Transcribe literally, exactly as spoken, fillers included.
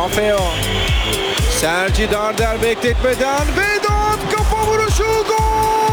Maffeo. Sergi Darder bekletmeden Vedat kafa vuruşu gol!